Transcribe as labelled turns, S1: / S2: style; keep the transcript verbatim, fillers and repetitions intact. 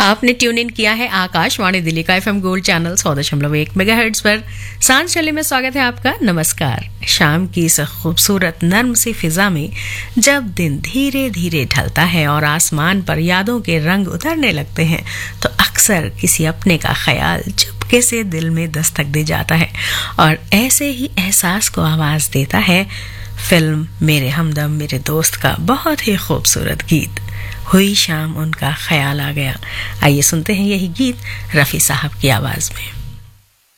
S1: आपने tune in किया है आकाशवाणी दिल्ली का एफएम गोल्ड चैनल सौ दशमलव एक मेगाहर्ट्ज पर। सांझ चले में स्वागत है आपका। नमस्कार। शाम की इस खूबसूरत नर्म सी फिजा में जब दिन धीरे धीरे ढलता है और आसमान पर यादों के रंग उतरने लगते हैं तो अक्सर किसी अपने का ख्याल चुपके से दिल में दस्तक दे जाता है और ऐसे ही एहसास को आवाज देता है फिल्म मेरे हमदम मेरे दोस्त का बहुत ही खूबसूरत गीत हुई शाम उनका ख्याल आ गया। आइए सुनते हैं यही गीत रफ़ी साहब की आवाज में।